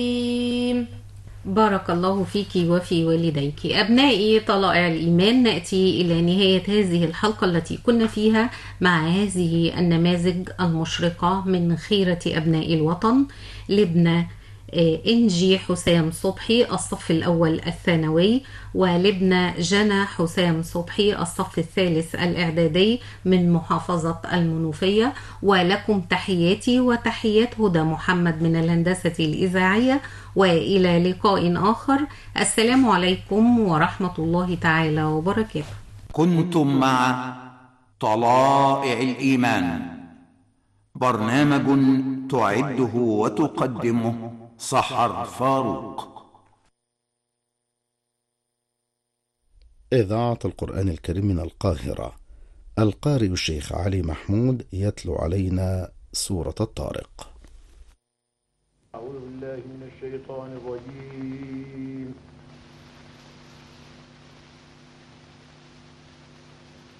بارك الله فيك وفي والديك. أبنائي طلائع الإيمان، نأتي إلى نهاية هذه الحلقة التي كنا فيها مع هذه النماذج المشرقة من خيرة أبناء الوطن. لبنى إنجي حسام صبحي الصف الأول الثانوي، ولبنى جنى حسام صبحي الصف الثالث الإعدادي من محافظة المنوفية. ولكم تحياتي وتحيات هدى محمد من الهندسة الإذاعية، وإلى لقاء آخر. السلام عليكم ورحمة الله تعالى وبركاته. كنتم مع طلائع الإيمان، برنامج تعده وتقدمه سحر فاروق. إذاعة القرآن الكريم من القاهرة. القارئ الشيخ علي محمود يتلو علينا سورة الطارق. أعوذ بالله من الشيطان الرجيم.